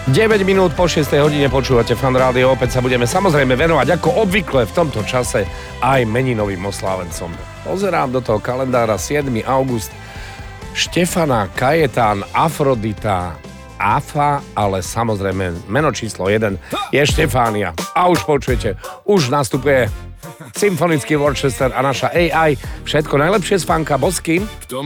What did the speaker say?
9 minút po 6 hodine počúvate Fan Rádio. Opäť sa budeme samozrejme venovať ako obvykle v tomto čase aj meninovým oslávencom. Pozerám do toho kalendára 7. august. Štefana, Kajetán, Afrodita, Afa, ale samozrejme meno číslo 1 je Štefánia. A už počujete, už nastupuje Symfonický Worcester a naša AI. Všetko najlepšie z Funka Bosky.